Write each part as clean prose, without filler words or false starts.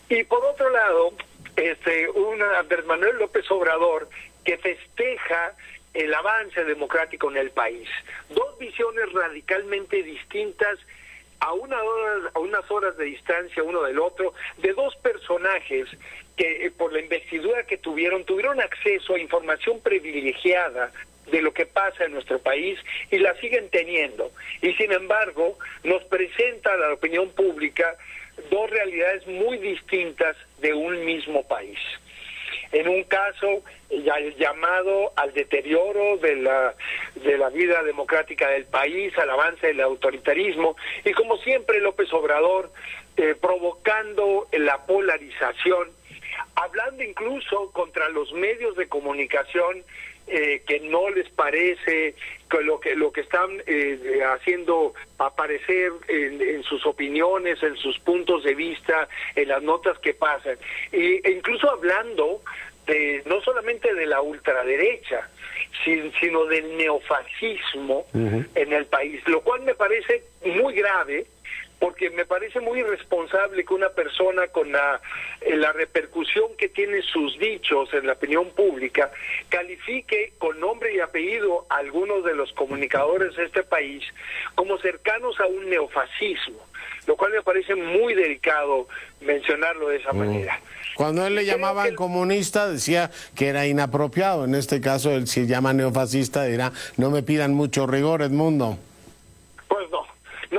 Y por otro lado, un Andrés Manuel López Obrador que festeja el avance democrático en el país. Dos visiones radicalmente distintas a unas horas de distancia uno del otro, de dos personajes que por la investidura que tuvieron acceso a información privilegiada de lo que pasa en nuestro país y la siguen teniendo. Y sin embargo, nos presenta a la opinión pública dos realidades muy distintas de un mismo país. En un caso, el llamado al deterioro de la vida democrática del país, al avance del autoritarismo, y como siempre López Obrador provocando la polarización, hablando incluso contra los medios de comunicación que no les parece que lo que están haciendo aparecer en sus opiniones, en sus puntos de vista, en las notas que pasan, e incluso hablando no solamente de la ultraderecha, sino del neofascismo en el país, lo cual me parece muy grave, porque me parece muy irresponsable que una persona con la repercusión que tienen sus dichos en la opinión pública califique con nombre y apellido a algunos de los comunicadores de este país como cercanos a un neofascismo, lo cual me parece muy delicado mencionarlo de esa manera. Cuando él le llamaban comunista, decía que era inapropiado. En este caso, él si llama neofascista, dirá, no me pidan mucho rigor, Edmundo. Pues no.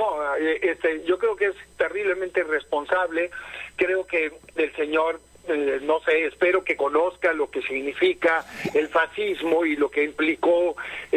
Yo creo que es terriblemente irresponsable. Creo que el señor, no sé, espero que conozca lo que significa el fascismo y lo que implicó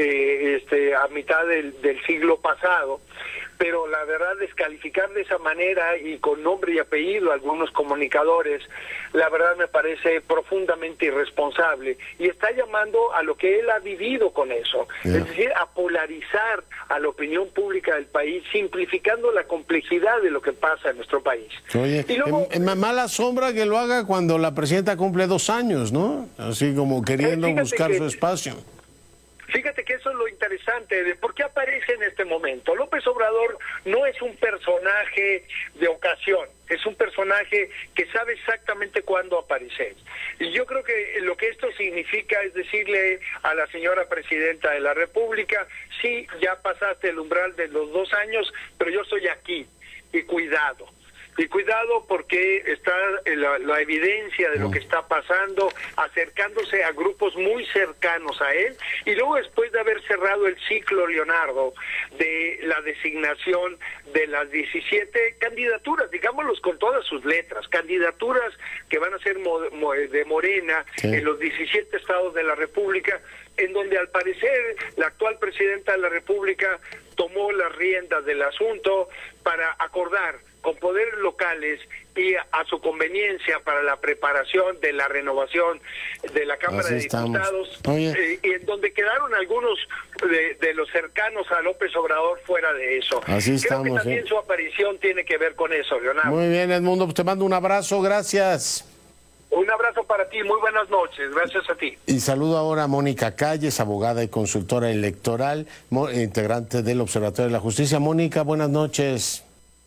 a mitad del siglo pasado. Pero la verdad, descalificar de esa manera y con nombre y apellido a algunos comunicadores, la verdad me parece profundamente irresponsable, y está llamando a lo que él ha vivido con eso, es decir, a polarizar a la opinión pública del país, simplificando la complejidad de lo que pasa en nuestro país. Oye, y luego, mala sombra que lo haga cuando la presidenta cumple 2 años, ¿no? Así como queriendo buscar su espacio. Fíjate que eso es lo interesante de por qué aparece en este momento. López Obrador no es un personaje de ocasión, es un personaje que sabe exactamente cuándo aparecer. Y yo creo que lo que esto significa es decirle a la señora presidenta de la República, sí, ya pasaste el umbral de los 2 años, pero yo estoy aquí, y cuidado. Y cuidado porque está la evidencia de lo que está pasando, acercándose a grupos muy cercanos a él, y luego después de haber cerrado el ciclo, Leonardo, de la designación de las 17 candidaturas, digámoslos con todas sus letras, candidaturas que van a ser de Morena en los 17 estados de la República, en donde al parecer la actual presidenta de la República tomó las riendas del asunto para acordar con poderes locales y a su conveniencia para la preparación de la renovación de la Cámara de Diputados, y en donde quedaron algunos de los cercanos a López Obrador fuera de eso. Creo que también su aparición tiene que ver con eso, Leonardo. Muy bien, Edmundo, pues te mando un abrazo, gracias. Un abrazo para ti, muy buenas noches, gracias a ti. Y saludo ahora a Mónica Calles, abogada y consultora electoral, integrante del Observatorio de la Justicia. Mónica, buenas noches.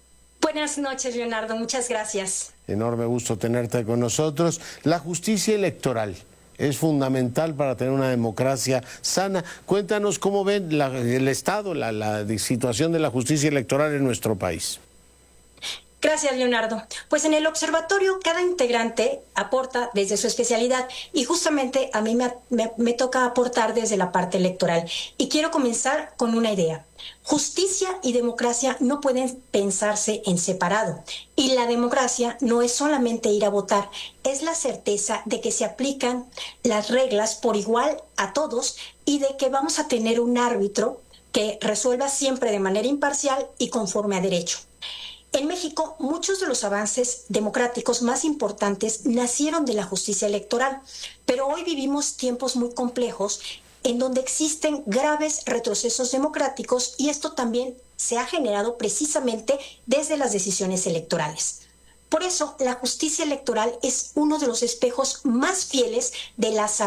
Buenas noches, Leonardo, muchas gracias. Enorme gusto tenerte con nosotros. La justicia electoral es fundamental para tener una democracia sana. Cuéntanos cómo ven el estado, la situación de la justicia electoral en nuestro país. Gracias, Leonardo. Pues en el observatorio cada integrante aporta desde su especialidad, y justamente a mí me toca aportar desde la parte electoral. Y quiero comenzar con una idea. Justicia y democracia no pueden pensarse en separado. Y la democracia no es solamente ir a votar, es la certeza de que se aplican las reglas por igual a todos y de que vamos a tener un árbitro que resuelva siempre de manera imparcial y conforme a derecho. En México, muchos de los avances democráticos más importantes nacieron de la justicia electoral, pero hoy vivimos tiempos muy complejos en donde existen graves retrocesos democráticos, y esto también se ha generado precisamente desde las decisiones electorales. Por eso, la justicia electoral es uno de los espejos más fieles de la salud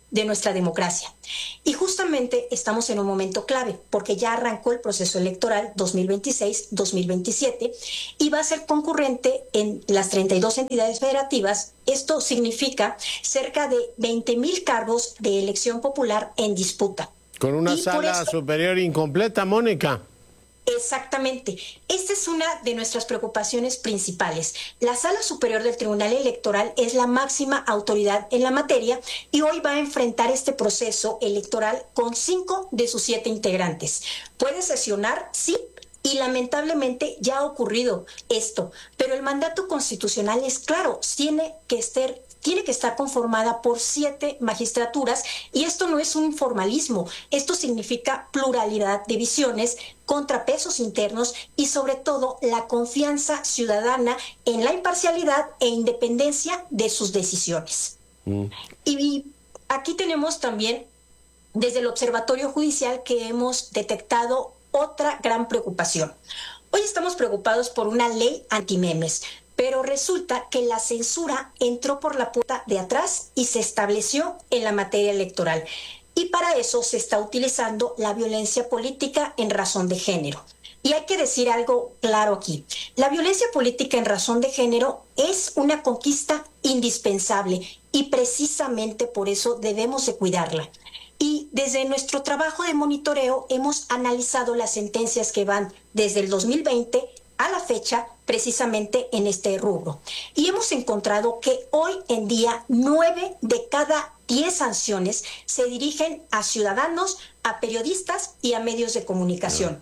de nuestra democracia. Y justamente estamos en un momento clave, porque ya arrancó el proceso electoral 2026-2027 y va a ser concurrente en las 32 entidades federativas. Esto significa cerca de 20,000 cargos de elección popular en disputa. Con una sala superior incompleta, Mónica. Exactamente. Esta es una de nuestras preocupaciones principales. La Sala Superior del Tribunal Electoral es la máxima autoridad en la materia y hoy va a enfrentar este proceso electoral con 5 de sus 7 integrantes. ¿Puede sesionar? Sí. Y lamentablemente ya ha ocurrido esto, pero el mandato constitucional es claro, tiene que estar conformada por 7 magistraturas y esto no es un formalismo, esto significa pluralidad de visiones, contrapesos internos y sobre todo la confianza ciudadana en la imparcialidad e independencia de sus decisiones. Y aquí tenemos también desde el Observatorio Judicial que hemos detectado otra gran preocupación. Hoy estamos preocupados por una ley antimemes, pero resulta que la censura entró por la puerta de atrás y se estableció en la materia electoral. Y para eso se está utilizando la violencia política en razón de género. Y hay que decir algo claro aquí. La violencia política en razón de género es una conquista indispensable y precisamente por eso debemos de cuidarla. Y desde nuestro trabajo de monitoreo hemos analizado las sentencias que van desde el 2020 a la fecha precisamente en este rubro. Y hemos encontrado que hoy en día 9 de cada 10 sanciones se dirigen a ciudadanos, a periodistas y a medios de comunicación.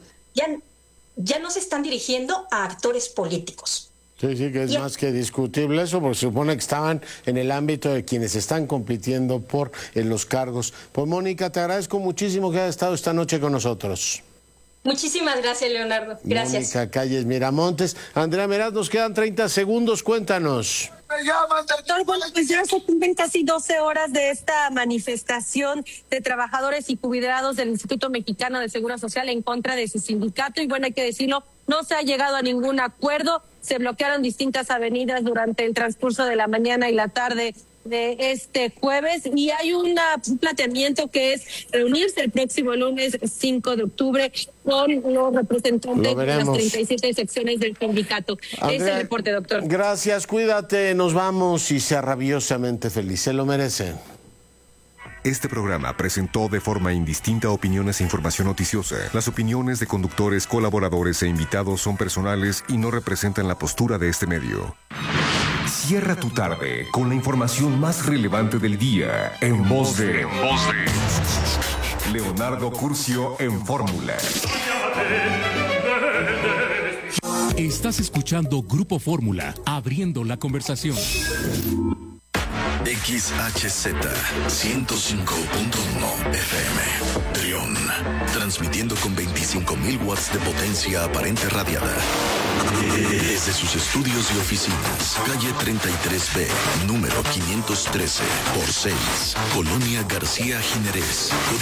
Ya no se están dirigiendo a actores políticos. Sí, que es más que discutible eso, porque se supone que estaban en el ámbito de quienes están compitiendo por los cargos. Pues Mónica, te agradezco muchísimo que hayas estado esta noche con nosotros. Muchísimas gracias, Leonardo. Gracias. Mónica Calles Miramontes. Andrea Meraz, nos quedan 30 segundos, cuéntanos. Doctor, bueno, pues ya se cumplen casi 12 horas de esta manifestación de trabajadores y jubilados del Instituto Mexicano de Seguro Social en contra de su sindicato. Y bueno, hay que decirlo, no se ha llegado a ningún acuerdo. Se bloquearon distintas avenidas durante el transcurso de la mañana y la tarde de este jueves y hay un planteamiento que es reunirse el próximo lunes 5 de octubre con los representantes de las 37 secciones del sindicato. Andrea, es el reporte, doctor. Gracias, cuídate, nos vamos y sea rabiosamente feliz, se lo merece. Este programa presentó de forma indistinta opiniones e información noticiosa. Las opiniones de conductores, colaboradores e invitados son personales y no representan la postura de este medio. Cierra tu tarde con la información más relevante del día en voz de Leonardo Curcio en Fórmula. Estás escuchando Grupo Fórmula, abriendo la conversación. XHZ 105.1 FM Trión, transmitiendo con 25,000 watts de potencia aparente radiada desde sus estudios y oficinas, calle 33B, número 513 por 6, Colonia García Jiménez.